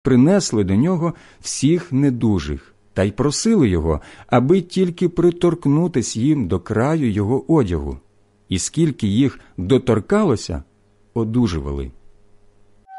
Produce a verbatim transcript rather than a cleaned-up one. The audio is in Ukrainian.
принесли до нього всіх недужих та й просили його, аби тільки приторкнутись їм до краю його одягу. І скільки їх доторкалося, одужували.